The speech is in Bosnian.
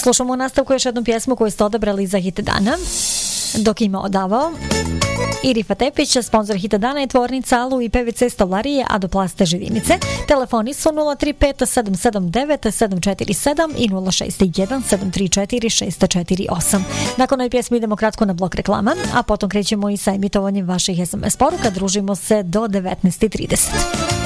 Slušamo u nastavku još jednu pjesmu koju ste odabrali za hit dana. Dok ima odavao Irifa Tepić, sponsor hita dana je tvornica Alu i PVC stolarije Adoplaste Živinice. Telefoni su 035 779 747 i 061 734 648. Nakon ove pjesme idemo kratko na blok reklama, a potom krećemo i sa emitovanjem vaših SMS poruka. Družimo se do 19:30.